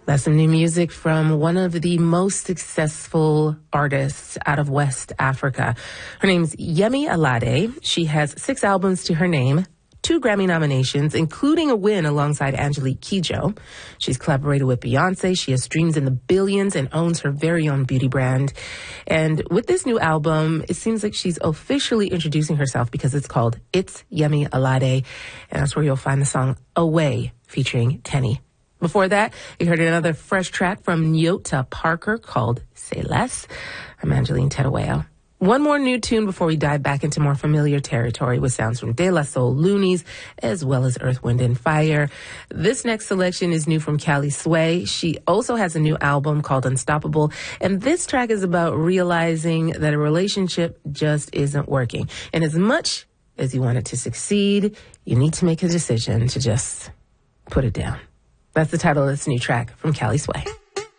That's some new music from one of the most successful artists out of West Africa. Her name's Yemi Alade. She has 6 albums to her name, 2 Grammy nominations, including a win alongside Angelique Kidjo. She's collaborated with Beyonce. She has streams in the billions and owns her very own beauty brand. And with this new album, it seems like she's officially introducing herself because it's called It's Yemi Alade. And that's where you'll find the song Away featuring Tenny. Before that, you heard another fresh track from Nyota Parker called Say Less. I'm Angeline Tedaweo. One more new tune before we dive back into more familiar territory with sounds from De La Soul, Loonies, as well as Earth, Wind, and Fire. This next selection is new from Callie Sway. She also has a new album called Unstoppable, and this track is about realizing that a relationship just isn't working. And as much as you want it to succeed, you need to make a decision to just put it down. That's the title of this new track from Callie Sway.